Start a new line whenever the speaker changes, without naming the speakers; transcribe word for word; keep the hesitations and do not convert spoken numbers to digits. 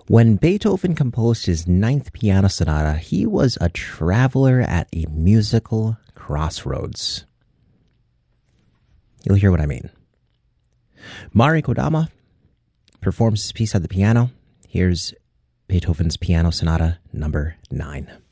When Beethoven composed his Ninth Piano Sonata, he was a traveler at a musical crossroads. You'll hear what I mean. Mari Kodama performs his piece at the piano. Here's Beethoven's Piano Sonata number nine.